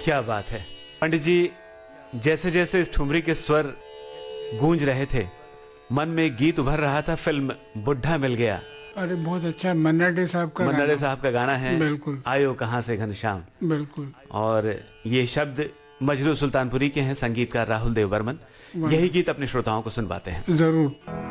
क्या बात है पंडित जी, जैसे जैसे इस ठुमरी के स्वर गूंज रहे थे, मन में गीत उभर रहा था, फिल्म बुढ़ा मिल गया। अरे बहुत अच्छा, मन्ना डे साहब का मन्ना डे गाना। साहब का गाना है, बिल्कुल आयो कहाँ से घनश्याम। बिल्कुल। और ये शब्द मजरू सुल्तानपुरी के हैं, संगीतकार राहुल देव बर्मन। यही गीत अपने श्रोताओं को सुनवाते हैं। जरूर।